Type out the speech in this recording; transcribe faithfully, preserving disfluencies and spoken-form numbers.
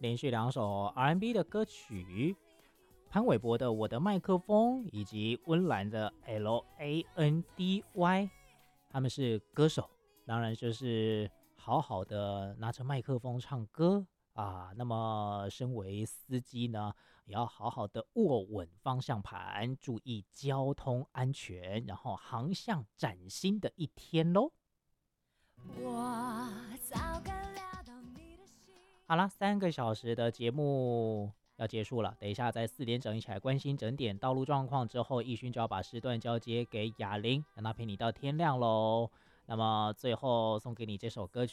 连续两首 R and B 的歌曲，潘玮柏的《我的麦克风》以及温岚的 L A N D Y， 他们是歌手，当然就是好好的拿着麦克风唱歌啊。那么身为司机呢，也要好好的握稳方向盘，注意交通安全，然后航向崭新的一天咯。我早该料到你的心。好了，三个小时的节目要结束了，等一下在四点整一起来关心整点道路状况之后，奕勋就要把时段交接给雅玲，让她陪你到天亮咯。那么最后送给你这首歌曲。